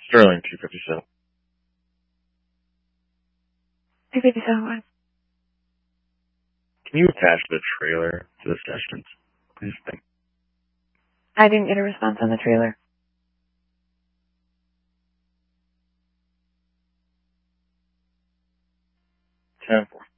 Sterling 257. 257 what? Can you attach the trailer to the sessions? Please, thank. I didn't get a response on the trailer. Ten.